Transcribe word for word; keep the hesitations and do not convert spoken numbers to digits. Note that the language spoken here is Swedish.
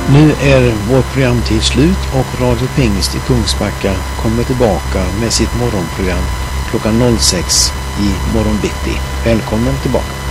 Nu är vår programtid slut och Radio Pingst i Kungsbacka kommer tillbaka med sitt morgonprogram klockan noll sex i morgon bitti. Välkommen tillbaka.